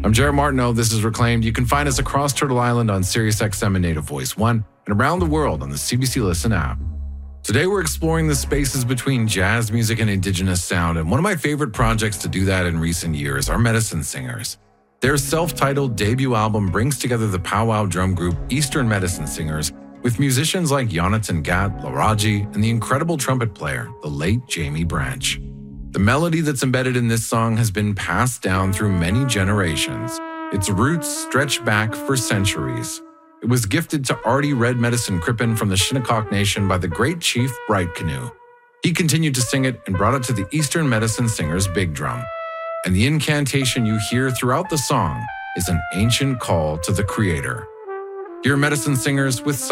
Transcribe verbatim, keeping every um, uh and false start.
I'm Jared Martineau. This is Reclaimed. You can find us across Turtle Island on SiriusXM and Native Voice One, and around the world on the C B C Listen app. Today, we're exploring the spaces between jazz music and indigenous sound, and one of my favorite projects to do that in recent years are Medicine Singers. Their self-titled debut album brings together the powwow drum group Eastern Medicine Singers with musicians like Yonatan Gat, Laraji, and the incredible trumpet player, the late Jamie Branch. The melody that's embedded in this song has been passed down through many generations. Its roots stretch back for centuries. It was gifted to Artie Red Medicine Crippen from the Shinnecock Nation by the great chief Bright Canoe. He continued to sing it and brought it to the Eastern Medicine Singers' big drum. And the incantation you hear throughout the song is an ancient call to the Creator. Hear Medicine Singers with